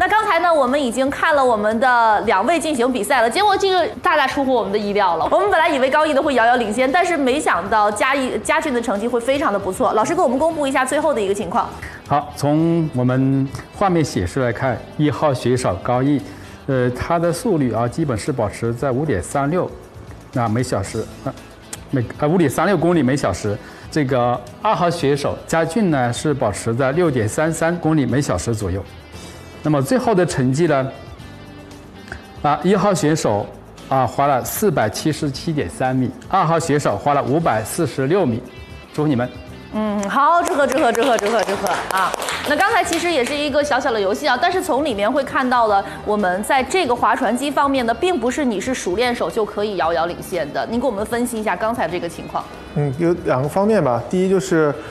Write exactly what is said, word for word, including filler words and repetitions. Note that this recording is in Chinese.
那刚才呢，我们已经看了我们的两位进行比赛了，结果这个大大出乎我们的意料了。我们本来以为高毅的会遥遥领先，但是没想到嘉毅嘉俊的成绩会非常的不错。老师给我们公布一下最后的一个情况。 好，从我们画面显示来看，一号选手高毅，呃，他的速率啊，基本是保持在五点三六啊每小时啊，每呃五点三六公里每小时。这个二号选手嘉俊呢是保持在六点三三公里每小时左右。那么最后的成绩呢？啊，一号选手啊花了四百七十七点三米，二号选手花了五百四十六米，祝你们。 嗯，好，祝贺祝贺祝贺祝贺祝贺啊！那刚才其实也是一个小小的游戏啊，但是从里面会看到了我们在这个划船机方面呢，并不是你是熟练手就可以遥遥领先的。您给我们分析一下刚才这个情况。 嗯，有两个方面吧。第一就是